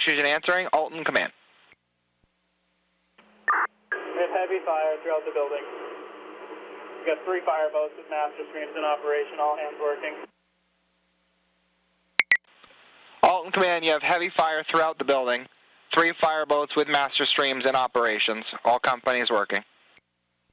Fusion answering. Alton, command. We have heavy fire throughout the building. We've got 3 fireboats with master streams in operation, all hands working. Alton, command, you have heavy fire throughout the building. 3 fireboats with master streams in operations. All companies working.